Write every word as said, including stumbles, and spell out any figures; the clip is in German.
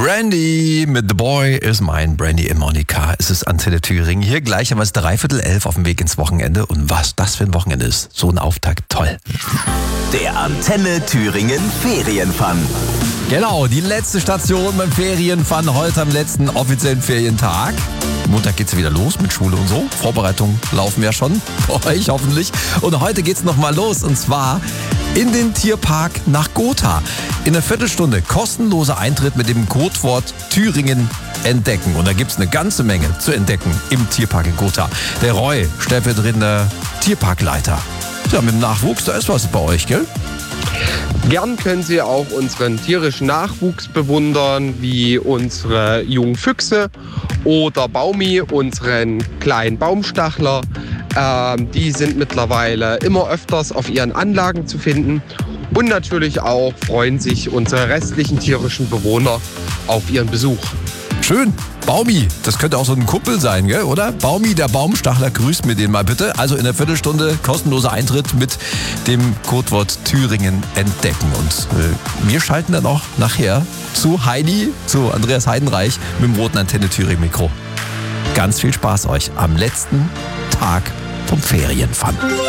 Brandy mit The Boy is Mine. Brandy und Monika. Es ist Antenne Thüringen. Hier gleich haben wir es dreiviertel elf auf dem Weg ins Wochenende. Und was das für ein Wochenende ist. So ein Auftakt. Toll. Der Antenne Thüringen Ferienfun. Genau, die letzte Station beim Ferienfun. Heute am letzten offiziellen Ferientag. Montag geht's wieder los mit Schule und so. Vorbereitungen laufen ja schon. Bei euch hoffentlich. Und heute geht's nochmal los. Und zwar in den Tierpark nach Gotha. In einer Viertelstunde kostenloser Eintritt mit dem Codewort Thüringen entdecken. Und da gibt's eine ganze Menge zu entdecken im Tierpark in Gotha. Der Roy, stellvertretender Tierparkleiter. Ja, mit dem Nachwuchs, da ist was bei euch, gell? Gern können Sie auch unseren tierischen Nachwuchs bewundern, wie unsere jungen Füchse oder Baumi, unseren kleinen Baumstachler. Ähm, die sind mittlerweile immer öfters auf ihren Anlagen zu finden. Und natürlich auch freuen sich unsere restlichen tierischen Bewohner auf ihren Besuch. Schön. Baumi, das könnte auch so ein Kumpel sein, gell, oder? Baumi, der Baumstachler, grüßt mir den mal bitte. Also in der Viertelstunde kostenloser Eintritt mit dem Codewort Thüringen entdecken. Und äh, wir schalten dann auch nachher zu Heidi, zu Andreas Heidenreich mit dem roten Antenne Thüringen Mikro. Ganz viel Spaß euch am letzten Tag vom Ferienfun.